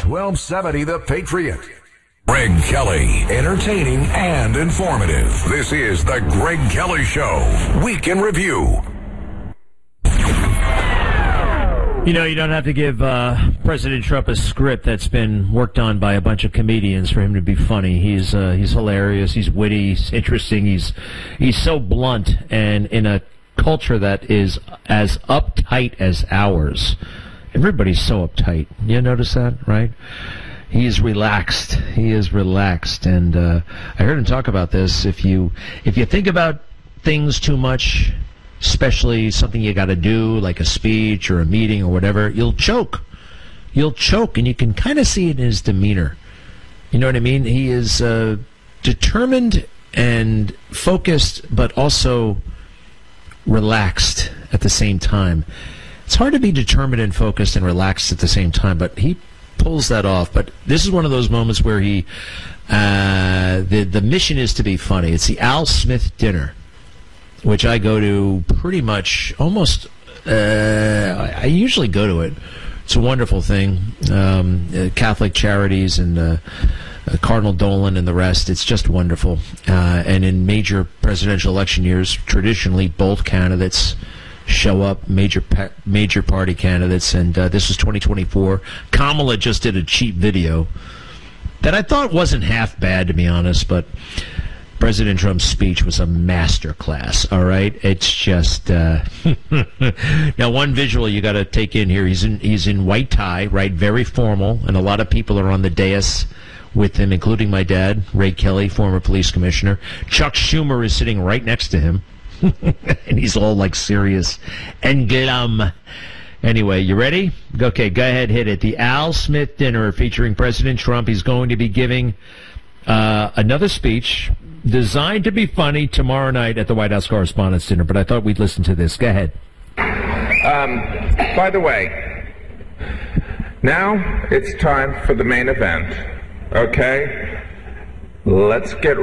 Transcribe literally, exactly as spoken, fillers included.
twelve seventy The Patriot. Greg Kelly, entertaining and informative. This is the Greg Kelly Show, Week in Review. You know, you don't have to give uh, President Trump a script that's been worked on by a bunch of comedians for him to be funny. He's uh, he's hilarious, he's witty, he's interesting, he's he's so blunt, and in a culture that is as uptight as ours. Everybody's so uptight. You notice that, right? He is relaxed. He is relaxed, and uh, I heard him talk about this. If you if you think about things too much, especially something you got to do, like a speech or a meeting or whatever, you'll choke. You'll choke, and you can kind of see it in his demeanor. You know what I mean? He is uh, determined and focused, but also relaxed at the same time. It's hard to be determined and focused and relaxed at the same time, but he pulls that off. But this is one of those moments where he, uh, the the mission is to be funny. It's the Al Smith dinner, which I go to pretty much almost. Uh, I, I usually go to it. It's a wonderful thing. Um, uh, Catholic Charities and uh, uh, Cardinal Dolan and the rest. It's just wonderful. Uh, and in major presidential election years, traditionally both candidates show up, major pa- major party candidates, and uh, this was twenty twenty-four. Kamala just did a cheap video that I thought wasn't half bad, to be honest, but President Trump's speech was a masterclass, all right? It's just... Uh, now, one visual you got to take in here, he's in, he's in white tie, right, very formal, and a lot of people are on the dais with him, including my dad, Ray Kelly, former police commissioner. Chuck Schumer is sitting right next to him. And he's all like serious and glum. Anyway, you ready? Okay, go ahead, hit it. The Al Smith dinner featuring President Trump. He's going to be giving uh, another speech designed to be funny tomorrow night at the White House Correspondents' Dinner. But I thought we'd listen to this. Go ahead. Um, by the way, now it's time for the main event. Okay? Let's get